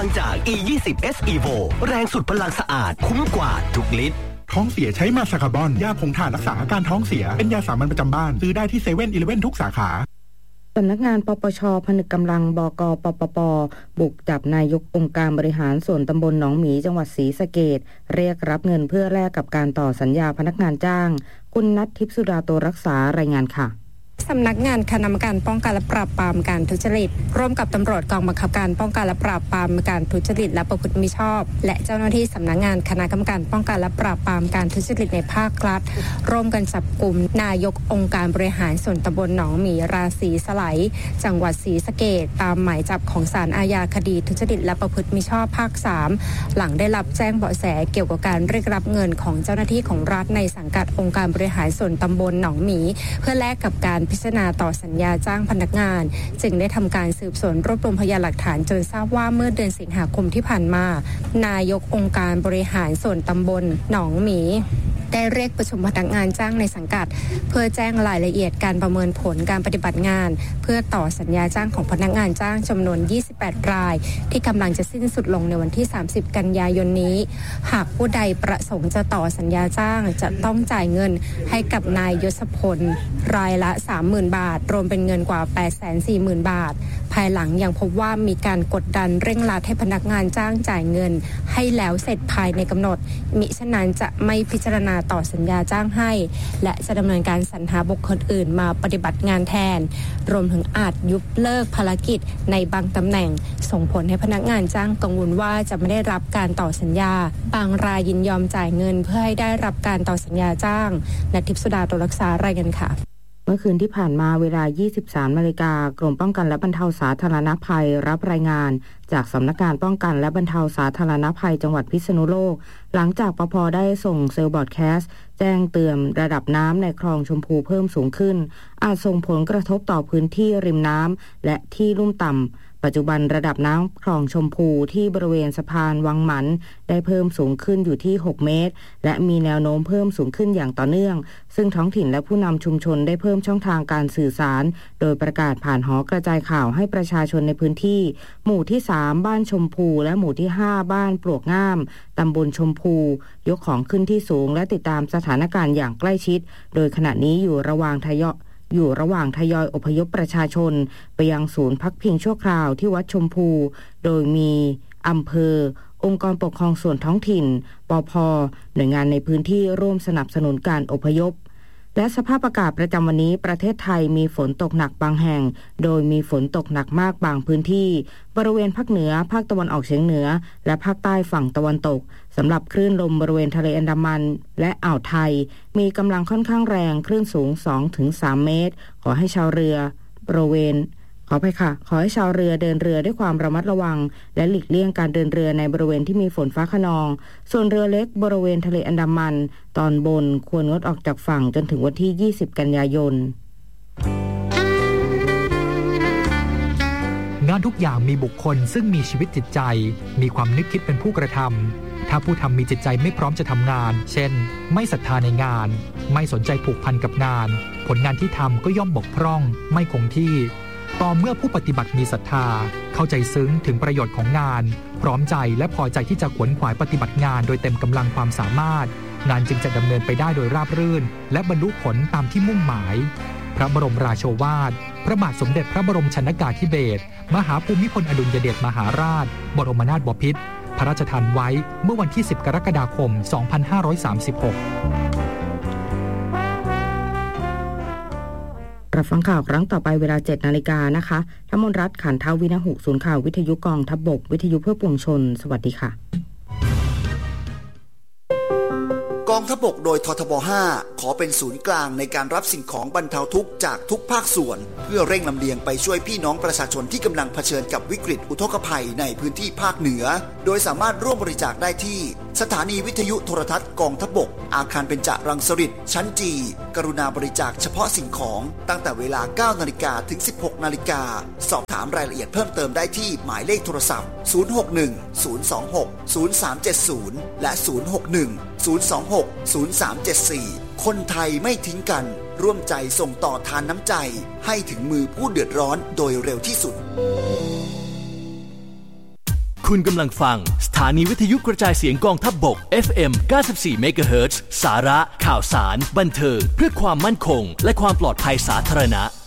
งจาก E20S Evo แรงสุดพลังสะอาดคุ้มกว่าทุกลิตรท้องเสียใช้มาซาคาบอนยาผงถ่านรักษาอาการท้องเสียเป็นยาสามัญประจำบ้านซื้อได้ที่เซเว่นอีเลฟเว่นทุกสาขาสำนักงานปปช.ผนึกกำลังบก.ปปป.บุกจับนายกองค์การบริหารส่วนตำบลหนองหมีจังหวัดศรีสะเกษเรียกรับเงินเพื่อแลกกับการต่อสัญญาพนักงานจ้างคุณณัฐทิพย์สุดาโตรักษารายงานค่ะสำนักงานคณะกรรมการป้องกันและปราบปรามการทุจริตร่วมกับตำรวจกองบังคับการป้องกันและปราบปรามการทุจริตและประพฤติมิชอบและเจ้าหน้าที่สำนักงานคณะกรรมการป้องกันและปราบปรามการทุจริตในภาครัฐร่วมกันจับกุมนายกองค์การบริหารส่วนตำบลหนองหมีราศีสไลจังหวัดศรีสะเกษตามหมายจับของศาลอาญาคดีทุจริตและประพฤติมิชอบภาค3หลังได้รับแจ้งเบาะแสเกี่ยวกับการเรียกรับเงินของเจ้าหน้าที่ของรัฐในสังกัดองค์การบริหารส่วนตำบลหนองหมีเพื่อแลกกับการพิจารณาต่อสัญญาจ้างพนักงานจึงได้ทำการสืบสวนรวบรวมพยานหลักฐานจนทราบว่าเมื่อเดือนสิงหาคมที่ผ่านมานายกองค์การบริหารส่วนตำบลหนองหมีได้เรียกประชุมพนักงานจ้างในสังกัดเพื่อแจ้งรายละเอียดการประเมินผลการปฏิบัติงานเพื่อต่อสัญญาจ้างของพนักงานจ้างจำนวน28รายที่กำลังจะสิ้นสุดลงในวันที่30กันยายนนี้หากผู้ใดประสงค์จะต่อสัญญาจ้างจะต้องจ่ายเงินให้กับนายยศพลรายละ 30,000 บาทรวมเป็นเงินกว่า 840,000 บาทภายหลังยังพบว่ามีการกดดันเร่งรัดให้พนักงานจ้างจ่ายเงินให้แล้วเสร็จภายในกำหนดมิฉะนั้นจะไม่พิจารณาต่อสัญญาจ้างให้และจะดำเนินการสรรหาบุคคลอื่นมาปฏิบัติงานแทนรวมถึงอาจยุบเลิกภารกิจในบางตำแหน่งส่งผลให้พนักงานจ้างกังวลว่าจะไม่ได้รับการต่อสัญญาบางรายยินยอมจ่ายเงินเพื่อให้ได้รับการต่อสัญญาจ้างณทิพย์สุดาโตรักษารายงานค่ะเมื่อคืนที่ผ่านมาเวลา 23 นาฬิกากรมป้องกันและบรรเทาสาธารณภัยรับรายงานจากสำนักงานป้องกันและบรรเทาสาธารณภัยจังหวัดพิษณุโลกหลังจากปภ.ได้ส่งเซลล์บอดแคสต์แจ้งเตือนระดับน้ำในคลองชมพูเพิ่มสูงขึ้นอาจส่งผลกระทบต่อพื้นที่ริมน้ำและที่ลุ่มต่ำปัจจุบันระดับน้ำคลองชมพูที่บริเวณสะพานวังหมันได้เพิ่มสูงขึ้นอยู่ที่6เมตรและมีแนวโน้มเพิ่มสูงขึ้นอย่างต่อเนื่องซึ่งท้องถิ่นและผู้นำชุมชนได้เพิ่มช่องทางการสื่อสารโดยประกาศผ่านหอกระจายข่าวให้ประชาชนในพื้นที่หมู่ที่3บ้านชมพูและหมู่ที่5บ้านปลวกงามตำบลชมพูยกของขึ้นที่สูงและติดตามสถานการณ์อย่างใกล้ชิดโดยขณะนี้อยู่ระหว่างทยอยอพยพประชาชนไปยังศูนย์พักพิงชั่วคราวที่วัดชมพูโดยมีอำเภอองค์กรปกครองส่วนท้องถิ่นปภ.หน่วยงานในพื้นที่ร่วมสนับสนุนการอพยพและสภาพอากาศประจำวันนี้ประเทศไทยมีฝนตกหนักบางแห่งโดยมีฝนตกหนักมากบางพื้นที่บริเวณภาคเหนือภาคตะวันออกเฉียงเหนือและภาคใต้ฝั่งตะวันตกสำหรับคลื่นลมบริเวณทะเลอันดามันและอ่าวไทยมีกำลังค่อนข้างแรงคลื่นสูง 2-3 เมตรขอให้ชาวเรือบริเวณขอให้ชาวเรือเดินเรือด้วยความระมัดระวังและหลีกเลี่ยงการเดินเรือในบริเวณที่มีฝนฟ้าคะนองส่วนเรือเล็กบริเวณทะเลอันดามันตอนบนควรงดออกจากฝั่งจนถึงวันที่20กันยายนงานทุกอย่างมีบุคคลซึ่งมีชีวิตจิตใจมีความนึกคิดเป็นผู้กระทำถ้าผู้ทำมีจิตใจไม่พร้อมจะทำงานเช่นไม่ศรัทธาในงานไม่สนใจผูกพันกับงานผลงานที่ทำก็ย่อมบกพร่องไม่คงที่ต่อเมื่อผู้ปฏิบัติมีศรัทธาเข้าใจซึ้งถึงประโยชน์ของงานพร้อมใจและพอใจที่จะขวนขวายปฏิบัติงานโดยเต็มกำลังความสามารถงานจึงจะดำเนินไปได้โดยราบรื่นและบรรลุผลตามที่มุ่งหมายพระบรมราโชวาทพระบาทสมเด็จพระบรมชนกาธิเบศรมหาภูมิพลอดุลยเดชมหาราชบรมนาถบพิตรพระราชทานไว้เมื่อวันที่10กรกฎาคม2536 รับฟังข่าวครั้งต่อไปเวลา 7 นาฬิกานะคะธมนรัตน์ ขันทวินหุศูนย์ข่าววิทยุกองทัพบกวิทยุเพื่อปวงชนสวัสดีค่ะกองทัพบกโดยททบ5ขอเป็นศูนย์กลางในการรับสิ่งของบรรเทาทุกข์จากทุกภาคส่วนเพื่อเร่งลำเลียงไปช่วยพี่น้องประชาชนที่กำลังเผชิญกับวิกฤตอุทกภัยในพื้นที่ภาคเหนือโดยสามารถร่วมบริจาคได้ที่สถานีวิทยุโทรทัศน์กองทัพบกอาคารเบญจรังสฤษฎ์ชั้นจีกรุณาบริจาคเฉพาะสิ่งของตั้งแต่เวลา 9 นาฬิกาถึง 16 นาฬิกาสอบถามรายละเอียดเพิ่มเติมได้ที่หมายเลขโทรศัพท์ 061-026-0370 และ 061-026-0374 คนไทยไม่ทิ้งกันร่วมใจส่งต่อทานน้ำใจให้ถึงมือผู้เดือดร้อนโดยเร็วที่สุดคุณกำลังฟังสถานีวิทยุกระจายเสียงกองทัพบก FM 94 เมกะเฮิรตซ์สาระข่าวสารบันเทิงเพื่อความมั่นคงและความปลอดภัยสาธารณะ